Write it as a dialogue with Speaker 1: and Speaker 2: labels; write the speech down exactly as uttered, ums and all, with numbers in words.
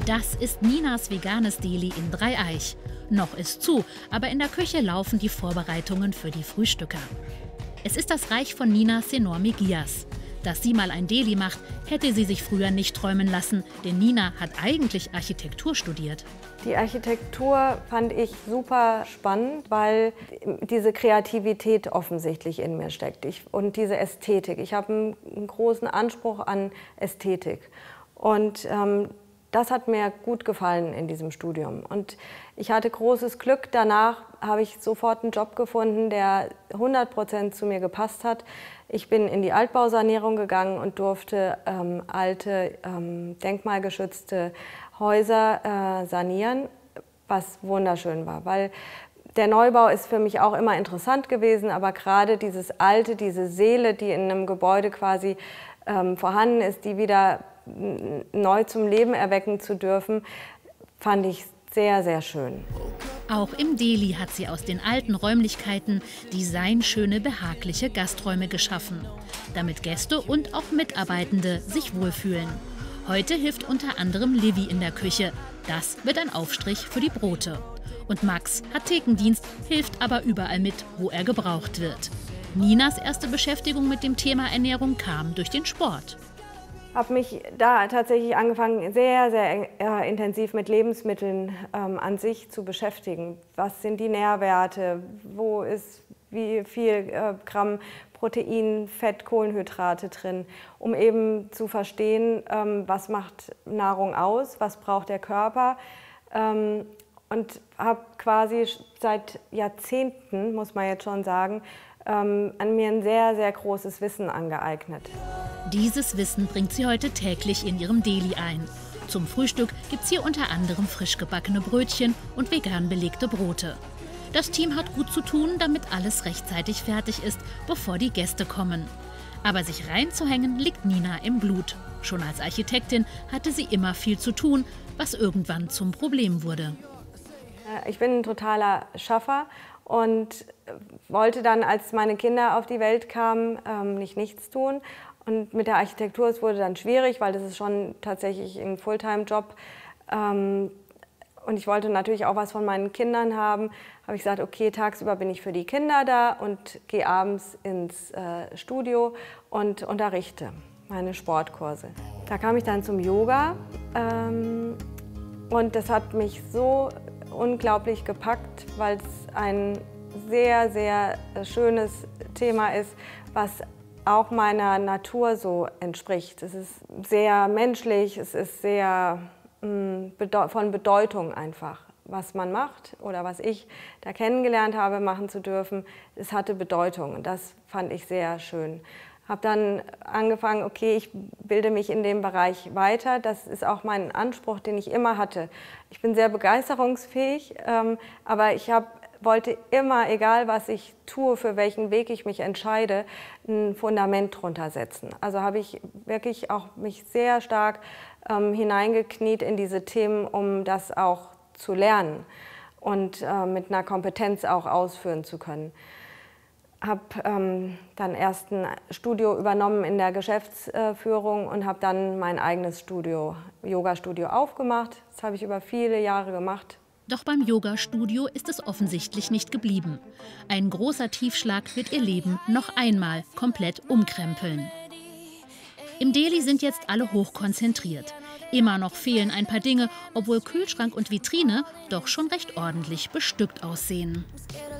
Speaker 1: Das ist Ninas veganes Deli in Dreieich. Noch ist zu, aber in der Küche laufen die Vorbereitungen für die Frühstücker. Es ist das Reich von Nina Senor Megias. Dass sie mal ein Deli macht, hätte sie sich früher nicht träumen lassen, denn Nina hat eigentlich Architektur studiert.
Speaker 2: Die Architektur fand ich super spannend, weil diese Kreativität offensichtlich in mir steckt ich, und diese Ästhetik. Ich habe einen, einen großen Anspruch an Ästhetik und ähm, das hat mir gut gefallen in diesem Studium. Und ich hatte großes Glück. Danach habe ich sofort einen Job gefunden, der hundert Prozent zu mir gepasst hat. Ich bin in die Altbausanierung gegangen und durfte ähm, alte, ähm, denkmalgeschützte Häuser äh, sanieren, was wunderschön war. Weil der Neubau ist für mich auch immer interessant gewesen, aber gerade dieses Alte, diese Seele, die in einem Gebäude quasi ähm, vorhanden ist, die wieder neu zum Leben erwecken zu dürfen, fand ich sehr, sehr schön.
Speaker 1: Auch im Deli hat sie aus den alten Räumlichkeiten designschöne, behagliche Gasträume geschaffen, damit Gäste und auch Mitarbeitende sich wohlfühlen. Heute hilft unter anderem Livy in der Küche. Das wird ein Aufstrich für die Brote. Und Max hat Thekendienst, hilft aber überall mit, wo er gebraucht wird. Ninas erste Beschäftigung mit dem Thema Ernährung kam durch den Sport.
Speaker 2: Ich habe mich da tatsächlich angefangen, sehr, sehr äh, intensiv mit Lebensmitteln ähm, an sich zu beschäftigen. Was sind die Nährwerte? Wo ist wie viel äh, Gramm Protein, Fett, Kohlenhydrate drin? Um eben zu verstehen, ähm, was macht Nahrung aus, was braucht der Körper. Ähm, und habe quasi seit Jahrzehnten, muss man jetzt schon sagen, ähm, an mir ein sehr, sehr großes Wissen angeeignet.
Speaker 1: Dieses Wissen bringt sie heute täglich in ihrem Deli ein. Zum Frühstück gibt es hier unter anderem frisch gebackene Brötchen und vegan belegte Brote. Das Team hat gut zu tun, damit alles rechtzeitig fertig ist, bevor die Gäste kommen. Aber sich reinzuhängen liegt Nina im Blut. Schon als Architektin hatte sie immer viel zu tun, was irgendwann zum Problem wurde.
Speaker 2: Ich bin ein totaler Schaffer und wollte dann, als meine Kinder auf die Welt kamen, nicht nichts tun. Und mit der Architektur, es wurde dann schwierig, weil das ist schon tatsächlich ein Fulltime-Job. Und ich wollte natürlich auch was von meinen Kindern haben. Habe ich gesagt, okay, tagsüber bin ich für die Kinder da und gehe abends ins Studio und unterrichte meine Sportkurse. Da kam ich dann zum Yoga und das hat mich so unglaublich gepackt, weil es ein sehr, sehr schönes Thema ist, was auch meiner Natur so entspricht. Es ist sehr menschlich, es ist sehr mh, von Bedeutung einfach, was man macht oder was ich da kennengelernt habe, machen zu dürfen. Es hatte Bedeutung und das fand ich sehr schön. Habe dann angefangen, okay, ich bilde mich in dem Bereich weiter. Das ist auch mein Anspruch, den ich immer hatte. Ich bin sehr begeisterungsfähig, ähm, aber ich habe wollte immer, egal was ich tue, für welchen Weg ich mich entscheide, ein Fundament drunter setzen. Also habe ich wirklich auch mich sehr stark ähm, hineingekniet in diese Themen, um das auch zu lernen und äh, mit einer Kompetenz auch ausführen zu können. Habe ähm, dann erst ein Studio übernommen in der Geschäftsführung und habe dann mein eigenes Studio, Yoga-Studio aufgemacht. Das habe ich über viele Jahre gemacht.
Speaker 1: Doch beim Yoga-Studio ist es offensichtlich nicht geblieben. Ein großer Tiefschlag wird ihr Leben noch einmal komplett umkrempeln. Im Deli sind jetzt alle hochkonzentriert. Immer noch fehlen ein paar Dinge, obwohl Kühlschrank und Vitrine doch schon recht ordentlich bestückt aussehen.